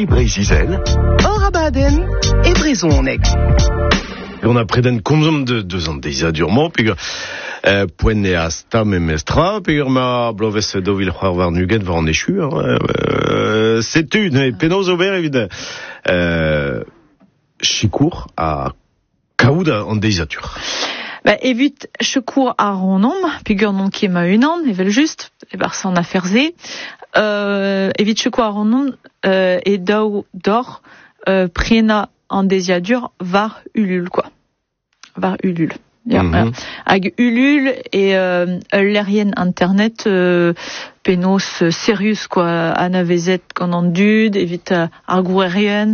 Ici Brésil, Orabaden et Brézonek. On a près d'un combien de 2 ans déjà durement, puis poenne et asta memestra, puis ma bloves dovil war nuget var en échu. C'est une pénose aubert évidemment. Chicourt à Kaouda en désature. Bah, évite Chicourt à Ronom, figure non qui m'a une an, ils veulent juste, et bah, ça en a ferzé. Évite Chicourt à Ronom, et d'or, prena en désature, var Ulule, quoi. Var Ulule. Avec Ulule et l'aérienne internet pénos sérieux quoi anavezet qu'on en dude évite argourienne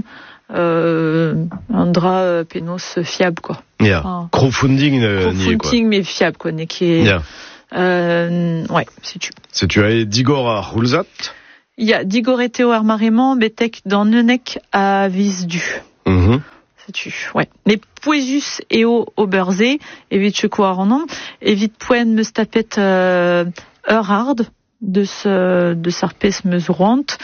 andra pénos fiable quoi. Crowdfunding mais fiable quoi n'est qui ouais c'est tu as Digor à Roulzat. Il y a Digor et Théo Armarément Betek dans Nenek à Visdu. Ouais. Mais Poesus et au Berzé, évite Checo à Ronan, évite Poen me stapet Eurhard de Sarpes mesurante,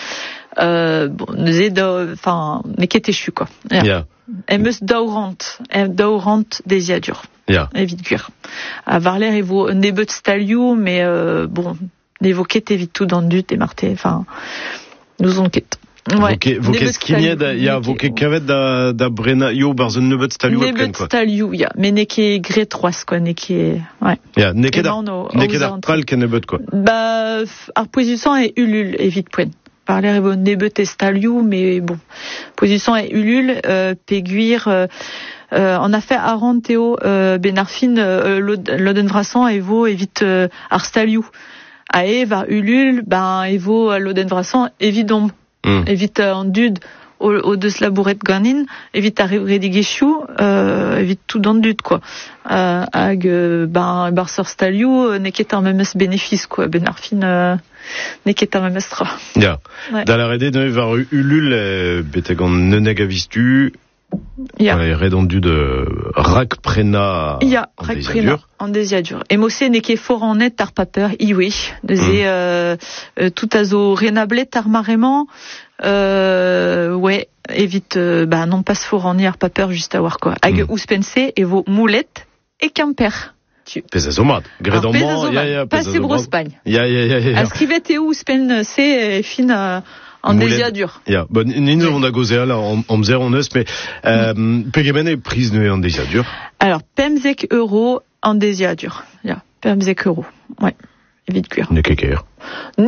enfin, mais qui était chu, quoi. Et me daurant des iadures. Évite cuir. À Varler, il vaut nebut staliou, mais, bon, l'évoquet évite tout dans le dut et marté, enfin, nous on quête. Ouais. Voke skinie ya voke kavet da brena yo barzen nebet staliou quoi. Nebet staliou ya, mais neke gre 3 quoi, neke ouais. Ya, neke da pral ken nebet quoi. Bah ar position et ulule évite point. Parler evo nebet et staliou mais bon. Position et ulule péguir on a fait Aran Théo Benarfin Lodenvrassan evo évite ar staliou. Ae va ulule ben evo Lodenvrassan évidemment. Évite en dude au de slabourette ganin, évite à rédiguichou, évite tout dans le dude quoi. Ag barsor staliou n'eket un même bénéfice quoi. Benarfin n'eket un même estra. Ja. Dans la rédé de var ulul betegan nenegavistu. Ja. Redondu de rak prena. Ja, rak prena en désiadur. Et mossé n'eket fort en net tar paper iwe. Dezé tout azo renablet tar marément. Ouais, évite non pas fort en ir paper juste à voir quoi. Ag ouspensé et vos moulettes et camper. Pesazomat. Grédomment, passez Brospagne. Ya. Ascrivez et ouspensé fin en désiadur. Ja, bon, nous on a gozé là en mzer on eus, mais pegemen est prise en désiadur. Alors, pemzek euro en désiadur. Ja, pemzek euro. Ouais. Évite cuir. Nekeker.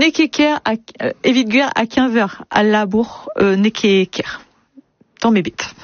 Évite cuir à 15 heures à labour, nekeker. Tant mes bêtes.